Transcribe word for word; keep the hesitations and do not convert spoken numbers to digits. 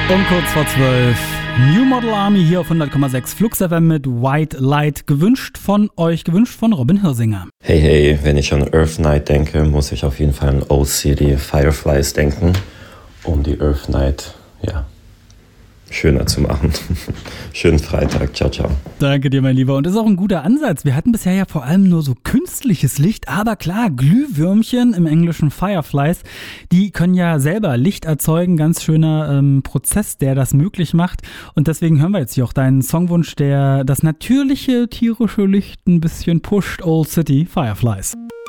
Um kurz vor zwölf. New Model Army hier auf hundert Komma sechs Flux F M mit White Light. Gewünscht von euch, gewünscht von Robin Hirsinger. Hey, hey, wenn ich an Earth Night denke, muss ich auf jeden Fall an O-City Fireflies denken, um die Earth Night, ja, schöner zu machen. Schönen Freitag, ciao, ciao. Danke dir, mein Lieber. Und das ist auch ein guter Ansatz. Wir hatten bisher ja vor allem nur so künstliches Licht, aber klar, Glühwürmchen, im Englischen Fireflies, die können ja selber Licht erzeugen. Ganz schöner ähm, Prozess, der das möglich macht. Und deswegen hören wir jetzt hier auch deinen Songwunsch, der das natürliche tierische Licht ein bisschen pusht, Old City Fireflies.